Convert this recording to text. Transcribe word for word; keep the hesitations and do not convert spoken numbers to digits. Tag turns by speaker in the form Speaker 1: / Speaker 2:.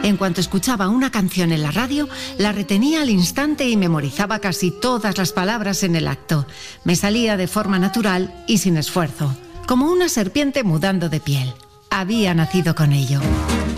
Speaker 1: En cuanto escuchaba una canción en la radio, la retenía al instante y memorizaba casi todas las palabras en el acto. Me salía de forma natural y sin esfuerzo, como una serpiente mudando de piel. Había nacido con ello.